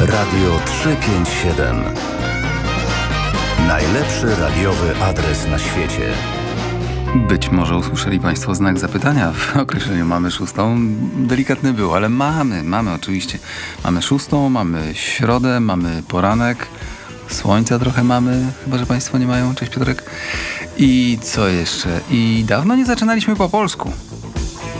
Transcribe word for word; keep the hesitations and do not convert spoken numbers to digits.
Radio trzysta pięćdziesiąt siedem. Najlepszy radiowy adres na świecie. Być może usłyszeli Państwo znak zapytania w określeniu mamy szóstą. Delikatny był, ale mamy, mamy oczywiście. Mamy szóstą, mamy środę, mamy poranek. Słońca trochę mamy, chyba że Państwo nie mają. Cześć Piotrek. I co jeszcze? I dawno nie zaczynaliśmy po polsku.